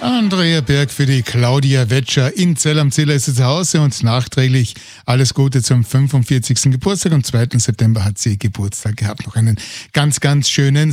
Andrea Berg für die Claudia Wetscher in Zell am Ziller ist sie zu Hause und nachträglich alles Gute zum 45. Geburtstag. Am 2. September hat sie Geburtstag gehabt. Noch einen ganz, ganz schönen